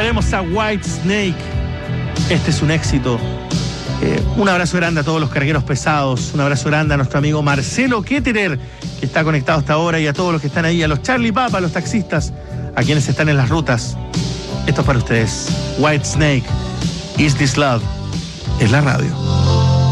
Escucharemos a White Snake. Este es un éxito. Un abrazo grande a todos los cargueros pesados. Un abrazo grande a nuestro amigo Marcelo Ketterer, que está conectado hasta ahora, y a todos los que están ahí, a los Charlie Papa, a los taxistas, a quienes están en las rutas. Esto es para ustedes. White Snake, Is This Love? Es la radio.